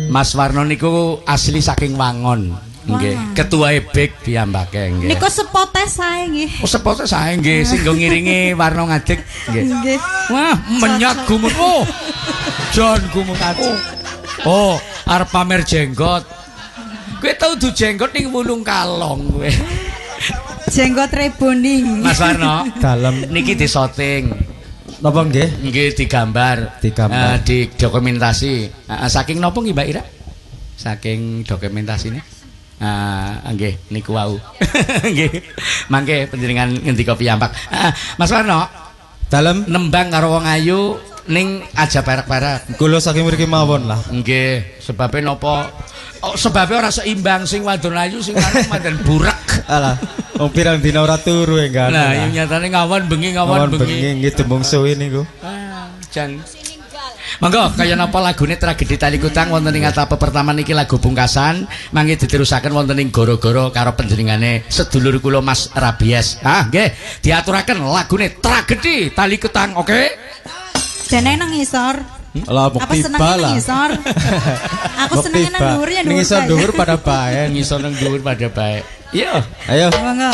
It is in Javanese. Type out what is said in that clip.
Mas Warno niku asli saking Wangon. Nggih, ketua ebek piyambake nggih. Niku sepote sae nggih. Oh, sepote sae nggih, sing nggo ngiringi Warno ngadeg nggih. Wah, menyat gumut. Oh. Jon gumut. Oh, arep pamer jenggot. Kowe tau du jenggot ning Wulung Kalong kowe. Jenggot reboning. Mas Warno, dalem niki disoting. Napa nggih? Nggih digambar, di dokumentasi. Saking napa nggih Mbak Ira? Saking dokumentasine. Nggih niku wau. Nggih. Mangke panjenengan ngendika piyambak. Mas Warno, dalem nembang karo wong ayu ning aja barak-barak. kula saking mriki mawon lah. Nggih, sebabe napa? Sebabe ora seimbang sing wadon ayu sing lanang mandan burak. Alah, wong pirang dina ora turu enggak. Nah, yang nyatane ngawon bengi ngawon bengi. Nggih demung suwi niku. Jan. Monggo kaya napa lagune tragedi Tali Kutang wonten ing atap pertama niki lagu pungkasan mangke diterusaken wonten ing goro-goro karo panjenengane sedulur kula Mas Rabies. Nggih, diaturaken lagune tragedi Tali Kutang, oke? Dene nang ngisor. Lah apa senengnya nang ngisor? Aku senengnya nang dhuwur ya dhuwur. Ngisor dhuwur pada bae, ngisor nang dhuwur pada bae. Iya. Ayo. Monggo.